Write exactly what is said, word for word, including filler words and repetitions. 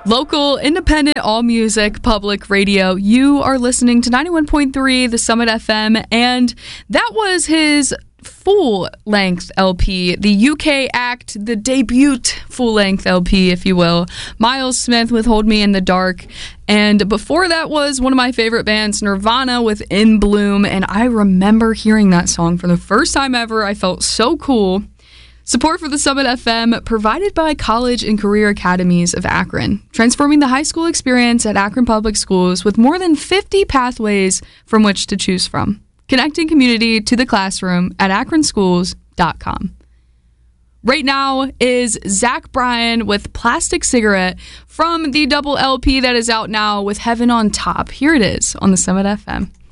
Local, independent, all music, public radio. You are listening to ninety-one point three, The Summit F M, and that was his full-length L P, the U K act, the debut full-length L P, if you will. Miles Smith with Hold Me in the Dark. And before that was one of my favorite bands, Nirvana, with In Bloom. And I remember hearing that song for the first time ever. I felt so cool. Support for the Summit F M provided by College and Career Academies of Akron, transforming the high school experience at Akron Public Schools with more than fifty pathways from which to choose from. Connecting community to the classroom at akron schools dot com. Right now is Zach Bryan with Plastic Cigarette from the double L P that is out now with Heaven on Top. Here it is on the Summit F M.